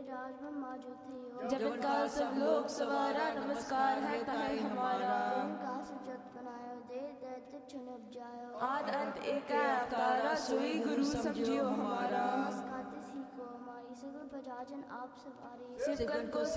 राज ब्रह्मा जो थे हो। जगत का सब लोग सवारा नमस्कार है ताहे हमारा। ओंकार से जगत बनायो दे दैत्य क्षण उपजायो। आद अंत एक है अवतारा सोई गुरु समझियो हमारा। नमस्कार तिसी को हमारी सगल प्रजा जन आप सवारी। सिकन को